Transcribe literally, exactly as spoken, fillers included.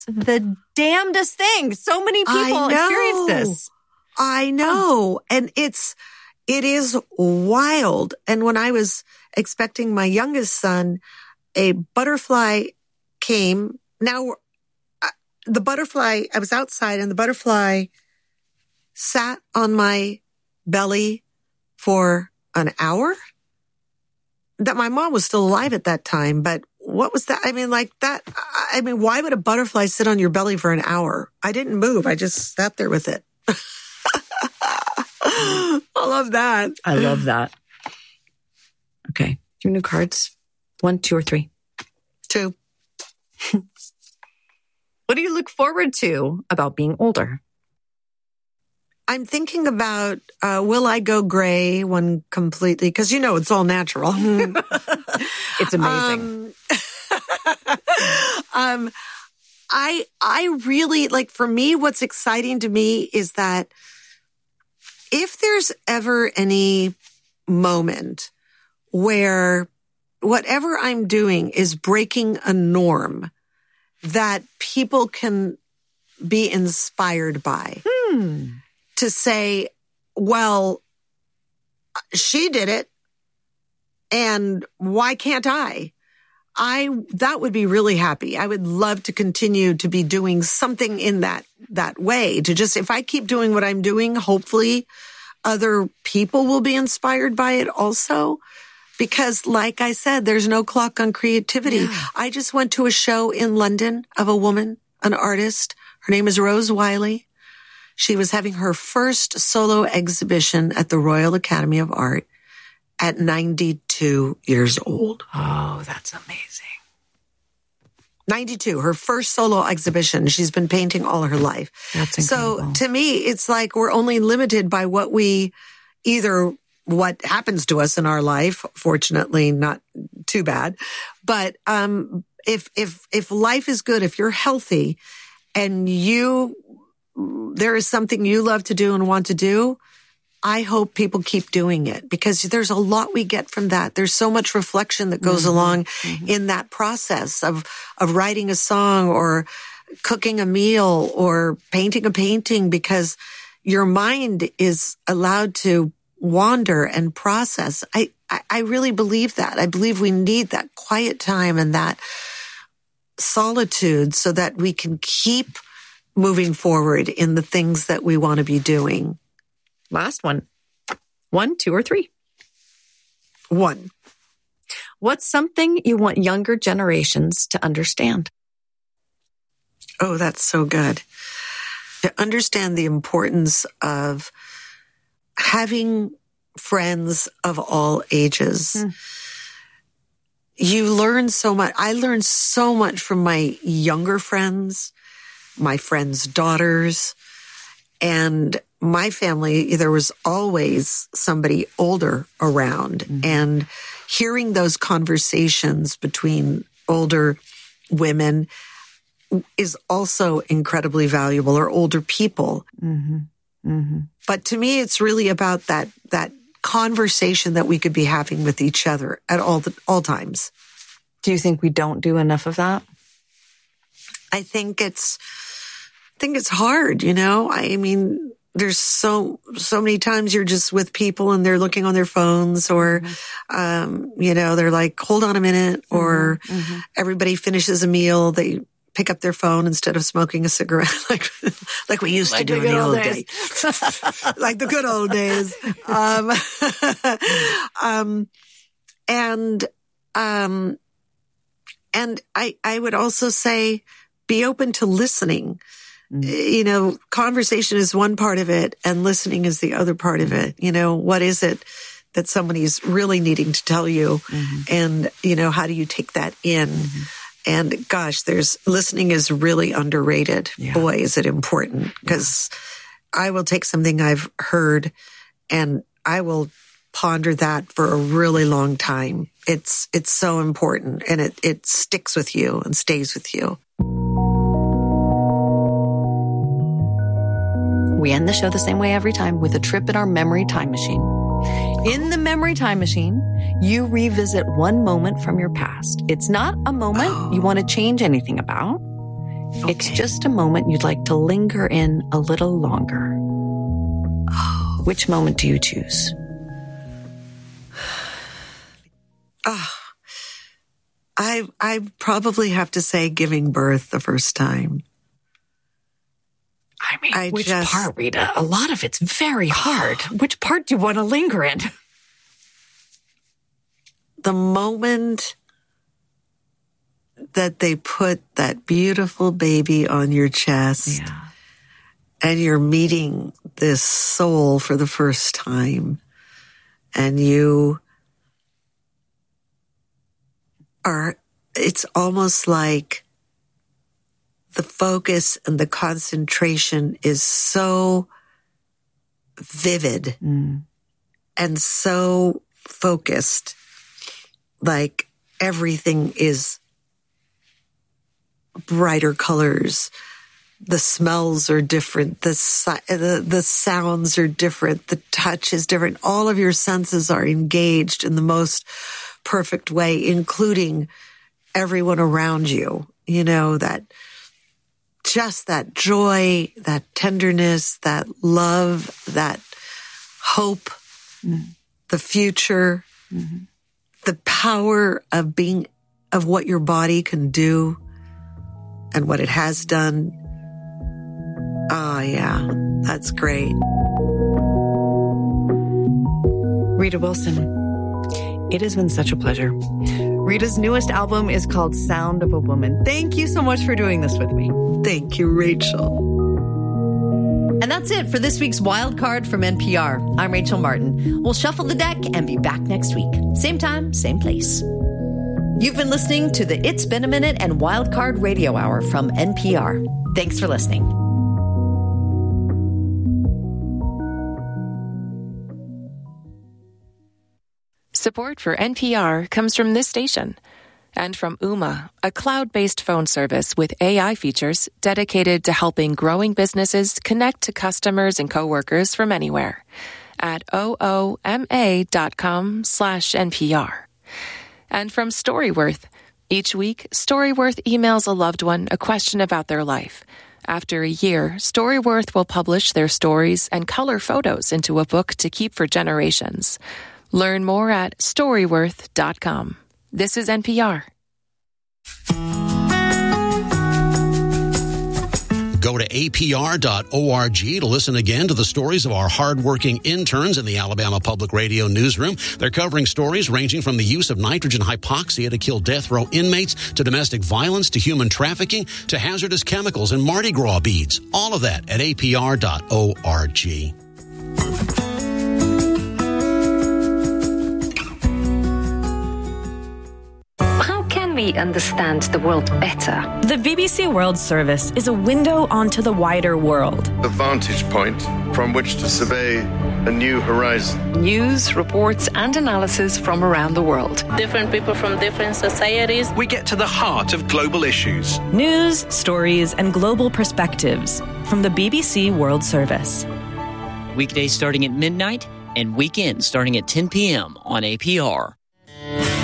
the damnedest thing. So many people experience this. I know. Oh. And it's, it is wild. And when I was expecting my youngest son, a butterfly came. Now, uh, the butterfly, I was outside and the butterfly sat on my belly for an hour. That my mom was still alive at that time, but what was that? I mean, like that, I mean, why would a butterfly sit on your belly for an hour? I didn't move. I just sat there with it. I love that. I love that. Okay. Your new cards. One, two, or three? Two. What do you look forward to about being older? I'm thinking about, uh, will I go gray when completely, because you know it's all natural. It's amazing. Um, um, I, I really, like for me, what's exciting to me is that if there's ever any moment where whatever I'm doing is breaking a norm that people can be inspired by, Hmm. to say, well, she did it, and why can't I? I, that would be really happy. I would love to continue to be doing something in that, that way to just, if I keep doing what I'm doing, hopefully other people will be inspired by it also. Because like I said, there's no clock on creativity. Yeah. I just went to a show in London of a woman, an artist. Her name is Rose Wiley. She was having her first solo exhibition at the Royal Academy of Art at ninety-two years old. Oh, that's amazing. ninety-two, her first solo exhibition. She's been painting all her life. That's incredible. So to me, it's like we're only limited by what we either what happens to us in our life. Fortunately, not too bad. But um, if if if life is good, if you're healthy, and you there is something you love to do and want to do, I hope people keep doing it, because there's a lot we get from that. There's so much reflection that goes mm-hmm. along mm-hmm. in that process of, of writing a song or cooking a meal or painting a painting, because your mind is allowed to wander and process. I, I, I really believe that. I believe we need that quiet time and that solitude so that we can keep moving forward in the things that we want to be doing. Last one. One, two, or three? One. What's something you want younger generations to understand? Oh, that's so good. To understand the importance of having friends of all ages. Mm. You learn so much. I learned so much from my younger friends, my friends' daughters, and my family. There was always somebody older around, mm-hmm. and hearing those conversations between older women is also incredibly valuable, or older people. Mm-hmm. Mm-hmm. But to me, it's really about that, that conversation that we could be having with each other at all the, all times. Do you think we don't do enough of that? I think it's, I think it's hard, you know, I mean, there's so, so many times you're just with people and they're looking on their phones, or, mm-hmm. um, you know, they're like, hold on a minute, mm-hmm. or mm-hmm. everybody finishes a meal. They pick up their phone instead of smoking a cigarette, like, like we used like to do in the old days, day. Like the good old days. Um, um, and, um, and I, I would also say be open to listening. Mm-hmm. You know, conversation is one part of it and listening is the other part of it. You know, what is it that somebody's really needing to tell you? Mm-hmm. And, you know, how do you take that in? Mm-hmm. And gosh, there's listening is really underrated. Yeah. Boy, is it important, because yeah. I will take something I've heard and I will ponder that for a really long time. It's, it's so important, and it, it sticks with you and stays with you. We end the show the same way every time, with a trip in our memory time machine. In the memory time machine, you revisit one moment from your past. It's not a moment oh. you want to change anything about. Okay. It's just a moment you'd like to linger in a little longer. Oh. Which moment do you choose? Oh, I I probably have to say giving birth the first time. I mean, I which just, part, Rita? A lot of it's very hard. Which part do you want to linger in? The moment that they put that beautiful baby on your chest, yeah. and you're meeting this soul for the first time, and you are, it's almost like the focus and the concentration is so vivid mm. and so focused, like everything is brighter colors. The smells are different. The, the, the sounds are different. The touch is different. All of your senses are engaged in the most perfect way, including everyone around you. You know, that just that joy, that tenderness, that love, that hope, mm. the future, mm-hmm. the power of being, of what your body can do and what it has done. Oh, yeah, that's great. Rita Wilson, it has been such a pleasure. Rita's newest album is called Sound of a Woman. Thank you so much for doing this with me. Thank you, Rachel. And that's it for this week's Wild Card from N P R. I'm Rachel Martin. We'll shuffle the deck and be back next week. Same time, same place. You've been listening to the It's Been a Minute and Wild Card Radio Hour from N P R. Thanks for listening. Support for N P R comes from this station and from Ooma, a cloud-based phone service with A I features dedicated to helping growing businesses connect to customers and coworkers from anywhere at ooma.com slash NPR. And from Storyworth, each week, Storyworth emails a loved one a question about their life. After a year, Storyworth will publish their stories and color photos into a book to keep for generations. Learn more at storyworth dot com. This is N P R. Go to A P R dot org to listen again to the stories of our hardworking interns in the Alabama Public Radio newsroom. They're covering stories ranging from the use of nitrogen hypoxia to kill death row inmates, to domestic violence, to human trafficking, to hazardous chemicals and Mardi Gras beads. All of that at A P R dot org. We understand the world better. The B B C World Service is a window onto the wider world. A vantage point from which to survey a new horizon. News, reports, and analysis from around the world. Different people from different societies. We get to the heart of global issues. News, stories, and global perspectives from the B B C World Service. Weekdays starting at midnight and weekends starting at ten p.m. on A P R.